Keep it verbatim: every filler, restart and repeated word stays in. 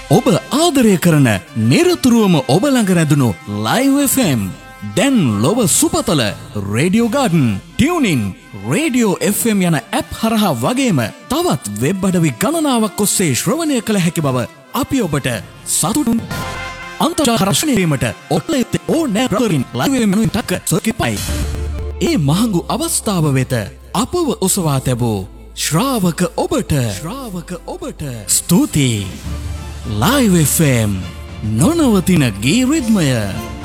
ඔබ ආදරය කරන නිරතුරුවම ඔබ ළඟ රැඳුණු ලයිව් එෆ් එම් දැන් ලොව සුපතල radio garden tuning radio F M යන ඇප් හරහා වගේම තවත් වෙබ් අඩවි ගණනාවක් ඔස්සේ ශ්‍රවණය කළ හැකි බව අපි ඔබට සතුටුන් අන්තර්ජාල වීමට ඔක්ලෙත් ඕනෑ බ්‍රවරින් ලයිව් එෆ් එම් ටක සර්කිපයි. ඒ මහඟු අවස්ථාව වෙත අපව ඔසවා තැබූ ශ්‍රාවක ඔබට ශ්‍රාවක ඔබට ස්තුතියි. ලයිව් එෆ් එම් නොනවතින ගී රිද්මය.